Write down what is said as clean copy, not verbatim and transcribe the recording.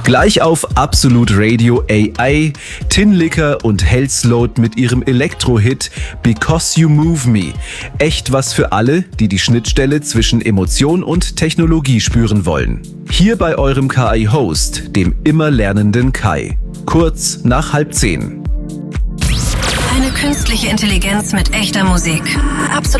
Gleich auf Absolute Radio AI, Tinlicker und Hellslode mit ihrem Elektro-Hit Because You Move Me. Echt was für alle, die die Schnittstelle zwischen Emotion und Technologie spüren wollen. Hier bei eurem KI-Host, dem immer lernenden Kai. Kurz nach 9:30. Eine künstliche Intelligenz mit echter Musik. Absolut.